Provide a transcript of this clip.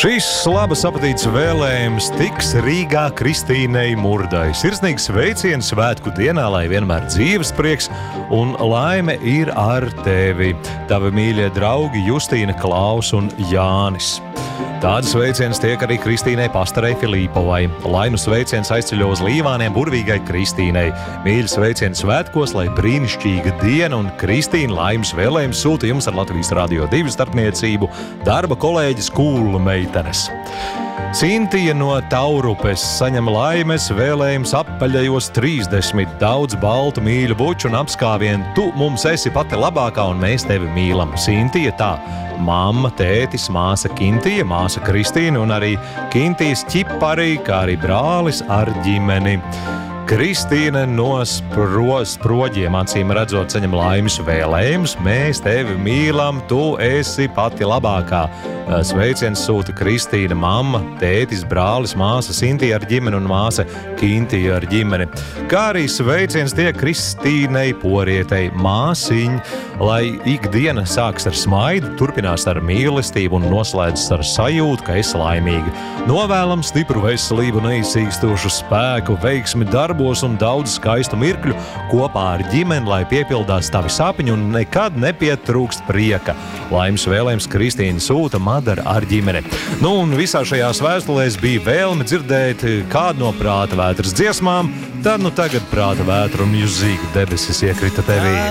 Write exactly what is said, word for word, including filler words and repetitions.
Šīs labas apetītes vēlējums tiks Rīgā Kristīnei Murdai. Sirsnīgs sveiciens svētku dienā, lai vienmēr dzīves prieks un laime ir ar tevi. Tavi mīļie draugi Justīna, Klaus un Jānis. Tādas sveiciens tiek arī Kristīnai Pastarei Filipovai. Lainu sveiciens aizceļo uz Līvāniem burvīgai Kristīnai. Mīļi sveiciens svētkos, lai brīnišķīga diena un Kristīna laimes vēlējums sūta jums ar Latvijas Radio divi starpniecību darba kolēģis Kūla meitenes. Cintija no Taurupes saņem laimes vēlējums apaļajos trīsdesmit, daudz baltu mīļu buču un apskāvienu. Tu mums esi pati labākā un mēs tevi mīlam. Cintija tā, mamma, tētis, māsa Kintija, māsa Kristīna un arī Kintijas ķiparī, kā arī brālis ar ģimeni. Kristīna no spro, sproģiem acīm redzot saņem laimes vēlējumus. Mēs tevi mīlam, tu esi pati labākā. Sveiciens sūta Kristīna, mamma, tētis, brālis, māsa Cintija ar ģimeni un māsa Kintija ar ģimeni. Kā arī sveiciens tiek Kristīnei Porietei, māsiņ, lai ikdiena sāks ar smaidu, turpinās ar mīlestību un noslēdzas ar sajūtu, ka esi laimīga. Novēlam stipru veselību, neizsīkstošu spēku, veiksmi darbos un daudz skaistu mirkļu kopā ar ģimeni, lai piepildās tavi sapņi un nekad nepietrūkst prieka. Laimes vēlējums Kristīna sūta Madara ar ģimeni. Nu un visā šajās vēstulēs bija vēlme dzirdēt kādu no Prāta vētras dziesmām, tad nu tagad Prāta vētra un Juzīga debesis iekrita tevī.